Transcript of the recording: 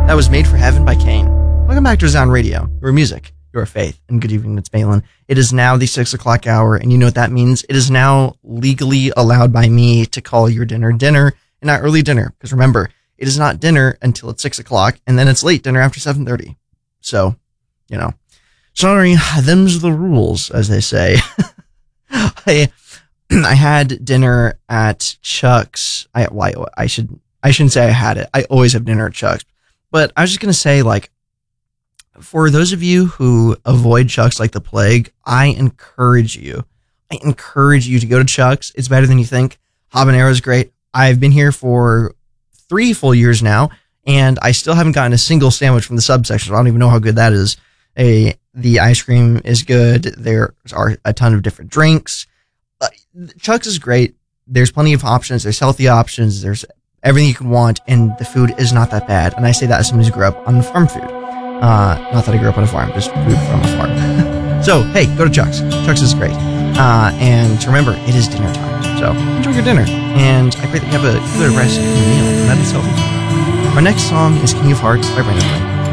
That was Made for Heaven by Kane. Welcome back to Resound Radio, your music, your faith, and good evening, it's Malin. It is now the 6 o'clock hour, and you know what that means? It is now legally allowed by me to call your dinner dinner and not early dinner, because remember, it is not dinner until it's 6 o'clock, and then it's late dinner after 7:30. So, you know, sorry, them's the rules, as they say. I had dinner at Chuck's. I shouldn't say I had it. I always have dinner at Chuck's. But I was just going to say, like, for those of you who avoid Chuck's like the plague, I encourage you to go to Chuck's. It's better than you think. Habanero is great. I've been here for 3 full years now, and I still haven't gotten a single sandwich from the subsection. I don't even know how good that is. The ice cream is good. There are a ton of different drinks. Chuck's is great. There's plenty of options. There's healthy options. There's everything you can want, and the food is not that bad. And I say that as someone who grew up on farm food. Not that I grew up on a farm, just food from a farm. So, hey, go to Chuck's. Chuck's is great. And remember, it is dinner time. So, enjoy your dinner. And I pray that you have a good rest of your meal. And that is all. Our next song is King of Hearts by Brandon Flynn.